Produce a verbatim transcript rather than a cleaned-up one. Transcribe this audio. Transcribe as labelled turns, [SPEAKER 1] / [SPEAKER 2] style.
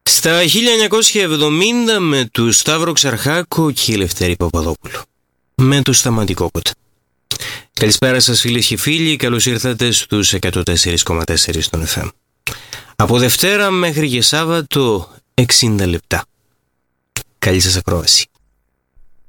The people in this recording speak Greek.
[SPEAKER 1] Στα χίλια εννιακόσια εβδομήντα με του Σταύρο Ξαρχάκο και η Λευτέρη Παπαδόπουλο. Με το Σταματικόκοτα. Καλησπέρα σας φίλες και φίλοι, καλώς ήρθατε στους εκατόν τέσσερα κόμμα τέσσερα στον εφ εμ. Από Δευτέρα μέχρι και Σάββατο εξήντα λεπτά. Καλή σας ακρόαση.